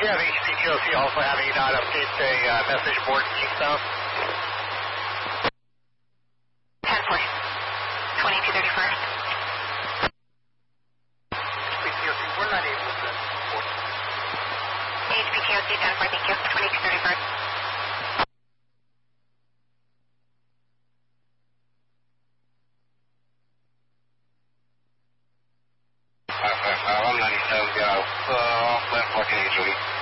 have HPQLC also having you not update the message board in Kingstown? 10-4, 2231st. HPQLC, we're not able to report. HPQLC 10-4, thank you, 2231st. I'm 97, yeah, plan 14 Julie.